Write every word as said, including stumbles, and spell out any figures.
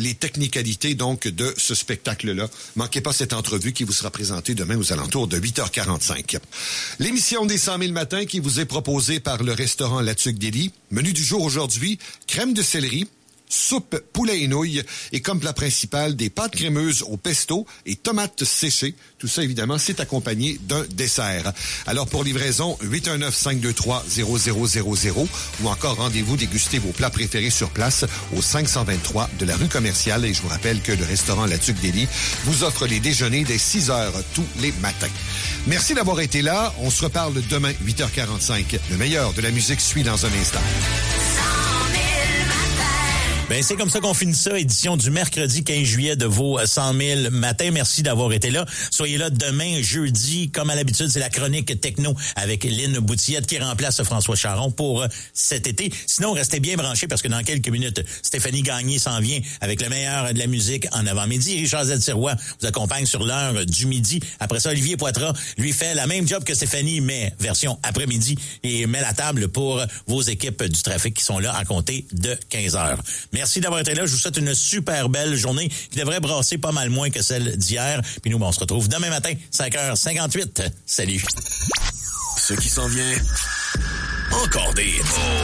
les technicalités donc de ce spectacle-là. Manquez pas cette entrevue qui vous sera présentée demain aux alentours de huit heures quarante-cinq. L'émission des cent mille matins qui vous est proposée par le restaurant La Tuque d'Élie. Menu du jour aujourd'hui, crème de céleri, soupe poulet et nouilles et comme plat principal, des pâtes crémeuses au pesto et tomates séchées. Tout ça, évidemment, c'est accompagné d'un dessert. Alors, pour livraison, huit un neuf, cinq deux trois, zéro zéro zéro zéro ou encore rendez-vous déguster vos plats préférés sur place au cinq cent vingt-trois de la rue commerciale. Et je vous rappelle que le restaurant La Tuque d'Élie vous offre les déjeuners dès six heures tous les matins. Merci d'avoir été là. On se reparle demain, huit heures quarante-cinq. Le meilleur de la musique suit dans un instant. Ben c'est comme ça qu'on finit ça, édition du mercredi quinze juillet de vos cent mille matins. Merci d'avoir été là. Soyez là demain, jeudi. Comme à l'habitude, c'est la chronique techno avec Lynn Boutillette qui remplace François Charon pour cet été. Sinon, restez bien branchés parce que dans quelques minutes, Stéphanie Gagné s'en vient avec le meilleur de la musique en avant-midi. Richard Z-Sirois vous accompagne sur l'heure du midi. Après ça, Olivier Poitras lui fait la même job que Stéphanie, mais version après-midi et met la table pour vos équipes du trafic qui sont là à compter de quinze heures. Merci d'avoir été là. Je vous souhaite une super belle journée qui devrait brasser pas mal moins que celle d'hier. Puis nous, on se retrouve demain matin, cinq heures cinquante-huit. Salut. Ce qui s'en vient, encore des... Oh.